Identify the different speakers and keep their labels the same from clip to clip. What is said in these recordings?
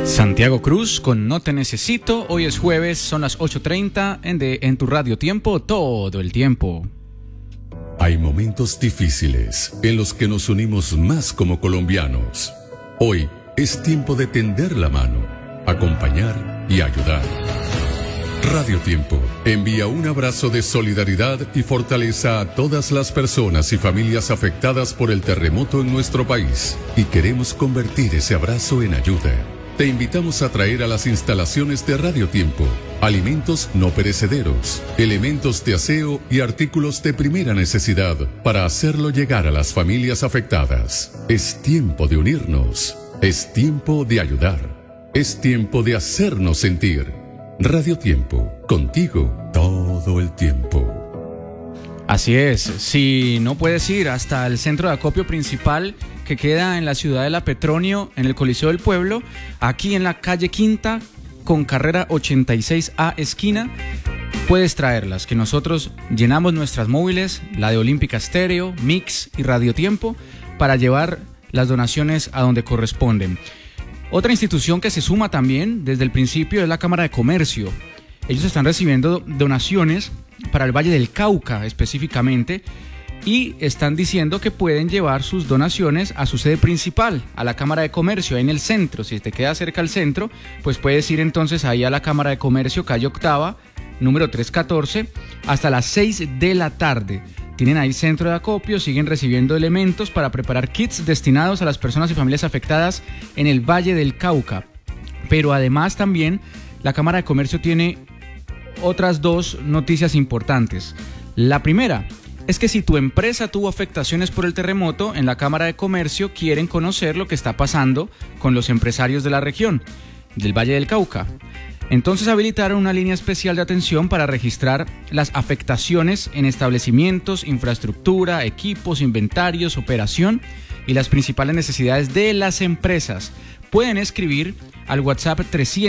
Speaker 1: Santiago Cruz con No Te Necesito. Hoy es jueves, son las 8:30 en tu radio tiempo, todo el tiempo.
Speaker 2: Hay momentos difíciles en los que nos unimos más como colombianos. Hoy es tiempo de tender la mano, acompañar y ayudar. Radio Tiempo envía un abrazo de solidaridad y fortaleza a todas las personas y familias afectadas por el terremoto en nuestro país, y queremos convertir ese abrazo en ayuda. Te invitamos a traer a las instalaciones de Radio Tiempo alimentos no perecederos, elementos de aseo y artículos de primera necesidad para hacerlo llegar a las familias afectadas. Es tiempo de unirnos, es tiempo de ayudar, es tiempo de hacernos sentir. Radio Tiempo, contigo todo el tiempo.
Speaker 1: Así es, si no puedes ir hasta el centro de acopio principal que queda en la ciudad de La Petronio, en el Coliseo del Pueblo, aquí en la calle Quinta, con carrera 86A esquina, puedes traerlas, que nosotros llenamos nuestras móviles, la de Olímpica Estéreo, Mix y Radio Tiempo, para llevar las donaciones a donde corresponden. Otra institución que se suma también desde el principio es la Cámara de Comercio. Ellos están recibiendo donaciones para el Valle del Cauca específicamente, y están diciendo que pueden llevar sus donaciones a su sede principal, a la Cámara de Comercio, ahí en el centro. Si te queda cerca al centro, pues puedes ir entonces ahí a la Cámara de Comercio, calle Octava, número 314, hasta las 6 de la tarde. Tienen ahí centro de acopio, siguen recibiendo elementos para preparar kits destinados a las personas y familias afectadas en el Valle del Cauca. Pero además también la Cámara de Comercio tiene otras dos noticias importantes. La primera es que si tu empresa tuvo afectaciones por el terremoto, en la Cámara de Comercio quieren conocer lo que está pasando con los empresarios de la región, del Valle del Cauca. Entonces habilitaron una línea especial de atención para registrar las afectaciones en establecimientos, infraestructura, equipos, inventarios, operación y las principales necesidades de las empresas. Pueden escribir al WhatsApp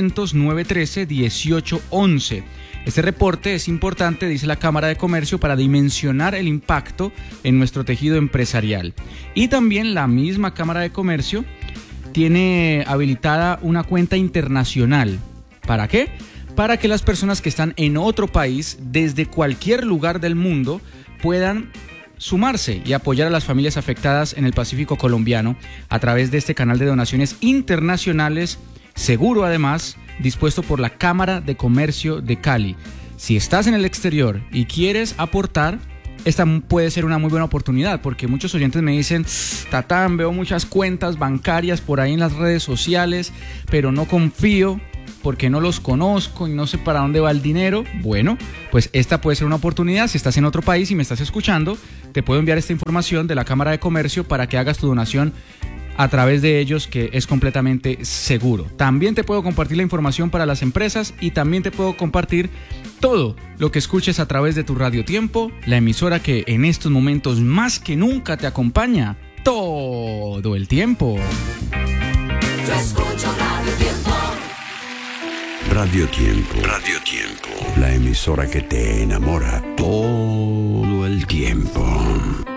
Speaker 1: 300-913-1811. Este reporte es importante, dice la Cámara de Comercio, para dimensionar el impacto en nuestro tejido empresarial. Y también la misma Cámara de Comercio tiene habilitada una cuenta internacional. ¿Para qué? Para que las personas que están en otro país, desde cualquier lugar del mundo, puedan sumarse y apoyar a las familias afectadas en el Pacífico colombiano a través de este canal de donaciones internacionales, seguro además, dispuesto por la Cámara de Comercio de Cali. Si estás en el exterior y quieres aportar, esta puede ser una muy buena oportunidad, porque muchos oyentes me dicen: Tatán, veo muchas cuentas bancarias por ahí en las redes sociales, pero no confío porque no los conozco y no sé para dónde va el dinero. Bueno, pues esta puede ser una oportunidad. Si estás en otro país y me estás escuchando, te puedo enviar esta información de la Cámara de Comercio para que hagas tu donación a través de ellos, que es completamente seguro. También te puedo compartir la información para las empresas y también te puedo compartir todo lo que escuches a través de tu Radio Tiempo, la emisora que en estos momentos más que nunca te acompaña todo el tiempo.
Speaker 3: Yo escucho Radio Tiempo.
Speaker 4: Radio Tiempo. Radio Tiempo. La emisora que te enamora todo el tiempo.